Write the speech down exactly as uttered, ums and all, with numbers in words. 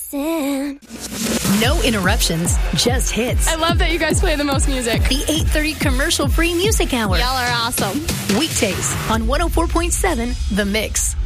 Listen. No interruptions, just hits. I love that you guys play the most music. The eight thirty commercial-free music hour. Y'all are awesome. Weekdays on one oh four point seven The Mix.